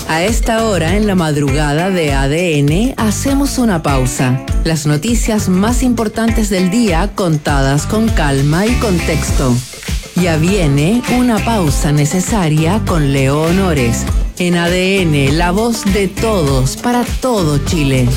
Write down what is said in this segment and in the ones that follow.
A esta hora, en la madrugada de ADN, hacemos una pausa. Las noticias más importantes del día contadas con calma y contexto. Ya viene una pausa necesaria con Leo Honores. En ADN, la voz de todos para todo Chile.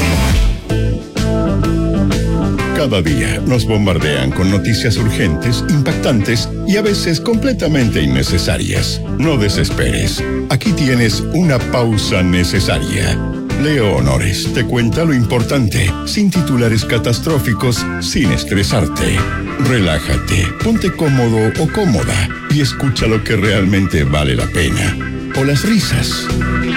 Cada día nos bombardean con noticias urgentes, impactantes y a veces completamente innecesarias. No desesperes. Aquí tienes una pausa necesaria. Leo Honores te cuenta lo importante, sin titulares catastróficos, sin estresarte. Relájate, ponte cómodo o cómoda y escucha lo que realmente vale la pena. O las risas.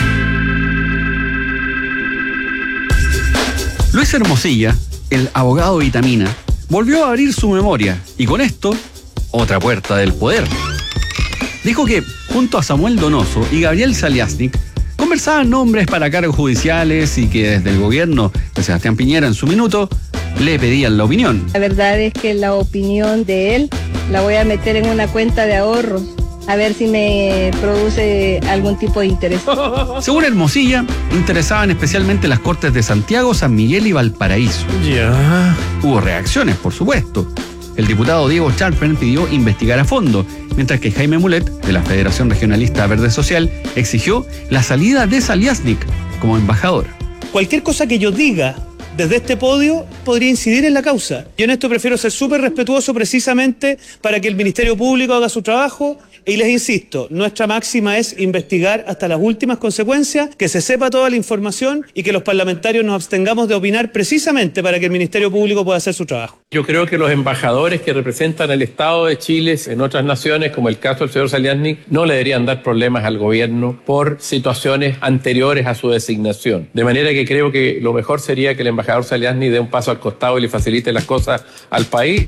Luis Hermosilla, el abogado Vitamina, volvió a abrir su memoria y con esto, otra puerta del poder. Dijo que, junto a Samuel Donoso y Gabriel Saliasnik, conversaban nombres para cargos judiciales y que desde el gobierno de Sebastián Piñera en su minuto le pedían la opinión. La verdad es que la opinión de él la voy a meter en una cuenta de ahorros, a ver si me produce algún tipo de interés. Según Hermosilla, interesaban especialmente las Cortes de Santiago, San Miguel y Valparaíso. Ya. Hubo reacciones, por supuesto. El diputado Diego Charpen pidió investigar a fondo, mientras que Jaime Mulet, de la Federación Regionalista Verde Social, exigió la salida de Saliasnik como embajador. Cualquier cosa que yo diga desde este podio podría incidir en la causa. Yo en esto prefiero ser súper respetuoso precisamente para que el Ministerio Público haga su trabajo. Y les insisto, nuestra máxima es investigar hasta las últimas consecuencias, que se sepa toda la información y que los parlamentarios nos abstengamos de opinar precisamente para que el Ministerio Público pueda hacer su trabajo. Yo creo que los embajadores que representan el Estado de Chile en otras naciones, como el caso del señor Saliasnik, no le deberían dar problemas al gobierno por situaciones anteriores a su designación. De manera que creo que lo mejor sería que el embajador Saliasnik dé un paso al costado y le facilite las cosas al país.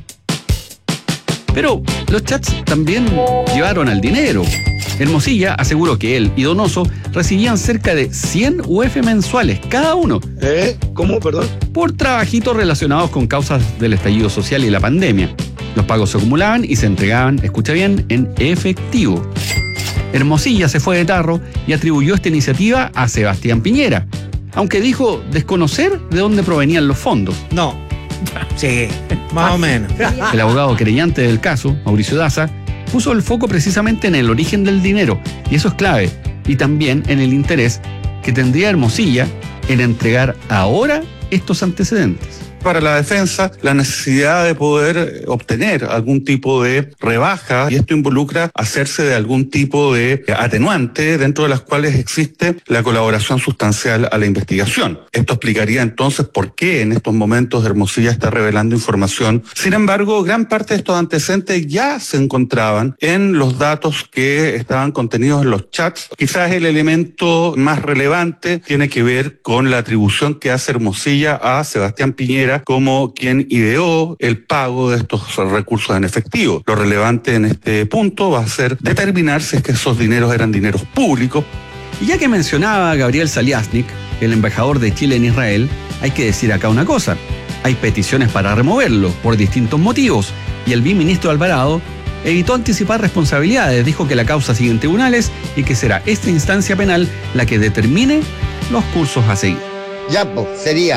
Pero los chats también llevaron al dinero. Hermosilla aseguró que él y Donoso recibían cerca de 100 UF mensuales cada uno. ¿Cómo, perdón? Por trabajitos relacionados con causas del estallido social y la pandemia. Los pagos se acumulaban y se entregaban, escucha bien, en efectivo. Hermosilla se fue de tarro y atribuyó esta iniciativa a Sebastián Piñera, aunque dijo desconocer de dónde provenían los fondos. No. Sí, más o menos. El abogado querellante del caso, Mauricio Daza, puso el foco precisamente en el origen del dinero, y eso es clave, y también en el interés que tendría Hermosilla en entregar ahora estos antecedentes. Para la defensa, la necesidad de poder obtener algún tipo de rebaja, y esto involucra hacerse de algún tipo de atenuante dentro de las cuales existe la colaboración sustancial a la investigación. Esto explicaría entonces por qué en estos momentos Hermosilla está revelando información. Sin embargo, gran parte de estos antecedentes ya se encontraban en los datos que estaban contenidos en los chats. Quizás el elemento más relevante tiene que ver con la atribución que hace Hermosilla a Sebastián Piñera como quien ideó el pago de estos recursos en efectivo. Lo relevante en este punto va a ser determinar si es que esos dineros eran dineros públicos. Y ya que mencionaba a Gabriel Saliasnik, el embajador de Chile en Israel, hay que decir acá una cosa. Hay peticiones para removerlo por distintos motivos y el viceministro Alvarado evitó anticipar responsabilidades, dijo que la causa sigue en tribunales y que será esta instancia penal la que determine los cursos a seguir. Ya, pues, sería.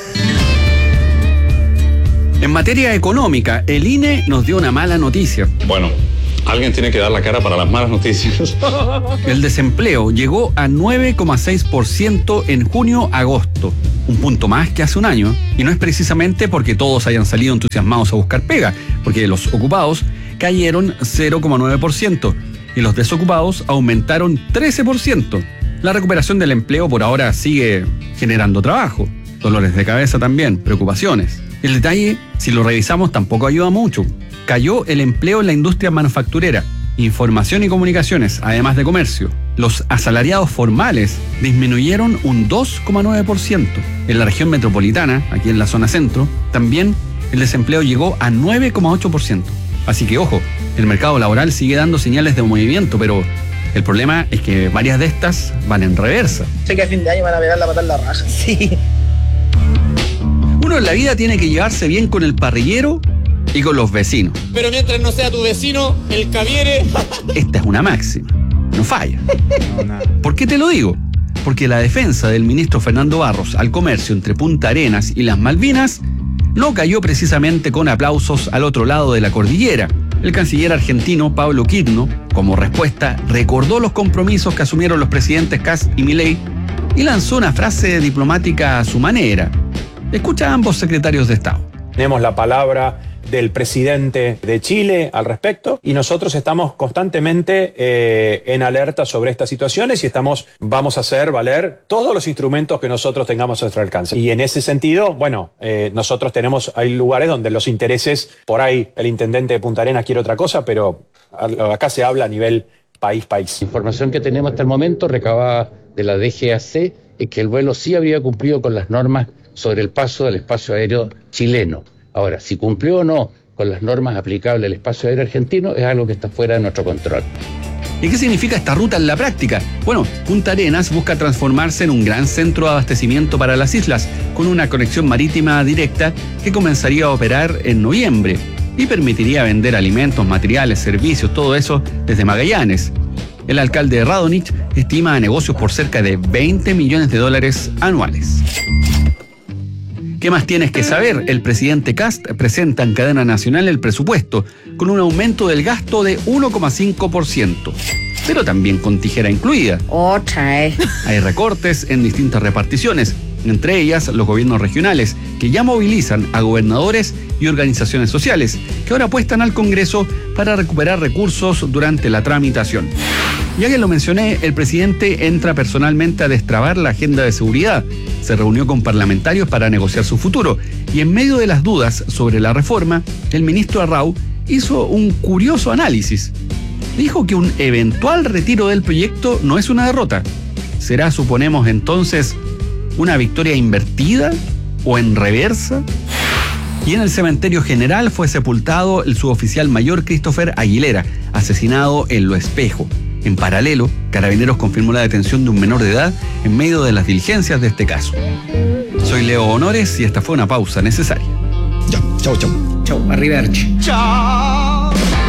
En materia económica, el INE nos dio una mala noticia. Bueno, alguien tiene que dar la cara para las malas noticias. El desempleo llegó a 9,6% en junio-agosto, un punto más que hace un año, y no es precisamente porque todos hayan salido entusiasmados a buscar pega, porque los ocupados cayeron 0,9% y los desocupados aumentaron 13%. La recuperación del empleo por ahora sigue generando trabajo, dolores de cabeza también, preocupaciones. El detalle, si lo revisamos, tampoco ayuda mucho. Cayó el empleo en la industria manufacturera, información y comunicaciones, además de comercio. Los asalariados formales disminuyeron un 2,9%. En la región metropolitana, aquí en la zona centro, también el desempleo llegó a 9,8%. Así que ojo, el mercado laboral sigue dando señales de movimiento, pero el problema es que varias de estas van en reversa. Sé que a fin de año van a pegar la patada en la raja. Sí. Uno en la vida tiene que llevarse bien con el parrillero y con los vecinos. Pero mientras no sea tu vecino, el caviere... Esta es una máxima. no falla. ¿Por qué te lo digo? Porque la defensa del ministro Fernando Barros al comercio entre Punta Arenas y las Malvinas no cayó precisamente con aplausos al otro lado de la cordillera. El canciller argentino Pablo Quirno, como respuesta, recordó los compromisos que asumieron los presidentes Kast y Milei y lanzó una frase diplomática a su manera. Escucha a ambos secretarios de Estado. Tenemos la palabra del presidente de Chile al respecto y nosotros estamos constantemente en alerta sobre estas situaciones y vamos a hacer valer todos los instrumentos que nosotros tengamos a nuestro alcance. Y en ese sentido, nosotros hay lugares donde los intereses, por ahí el intendente de Punta Arenas quiere otra cosa, pero acá se habla a nivel país. La información que tenemos hasta el momento, recabada de la DGAC, es que el vuelo sí habría cumplido con las normas sobre el paso del espacio aéreo chileno. Ahora, si cumplió o no con las normas aplicables al espacio aéreo argentino es algo que está fuera de nuestro control. ¿Y qué significa esta ruta en la práctica? Bueno, Punta Arenas busca transformarse en un gran centro de abastecimiento para las islas, con una conexión marítima directa que comenzaría a operar en noviembre y permitiría vender alimentos, materiales, servicios, todo eso desde Magallanes. El alcalde de Radonich estima negocios por cerca de $20 millones anuales. ¿Qué más tienes que saber? El presidente Kast presenta en cadena nacional el presupuesto, con un aumento del gasto de 1,5%, pero también con tijera incluida. Hay recortes en distintas reparticiones, entre ellas los gobiernos regionales, que ya movilizan a gobernadores y organizaciones sociales, que ahora apuestan al Congreso para recuperar recursos durante la tramitación. Ya que lo mencioné, el presidente entra personalmente a destrabar la agenda de seguridad. Se reunió con parlamentarios para negociar su futuro y en medio de las dudas sobre la reforma, el ministro Arrau hizo un curioso análisis. Dijo que un eventual retiro del proyecto no es una derrota. ¿Será, suponemos entonces, una victoria invertida o en reversa? Y en el cementerio general fue sepultado el suboficial mayor Christopher Aguilera, asesinado en Lo Espejo. En paralelo, Carabineros confirmó la detención de un menor de edad en medio de las diligencias de este caso. Soy Leo Honores y esta fue una pausa necesaria. Chau. Arrivederci. Chao.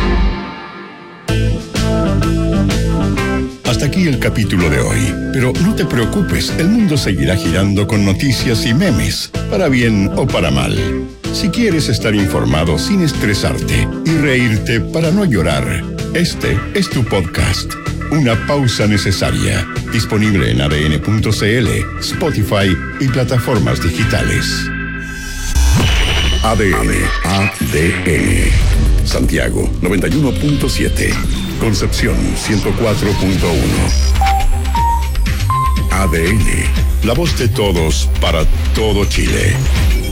Hasta aquí el capítulo de hoy. Pero no te preocupes, el mundo seguirá girando con noticias y memes, para bien o para mal. Si quieres estar informado sin estresarte y reírte para no llorar, este es tu podcast. Una pausa necesaria. Disponible en adn.cl, Spotify y plataformas digitales. ADN. Santiago 91.7. Concepción 104.1. ADN. La voz de todos para todo Chile.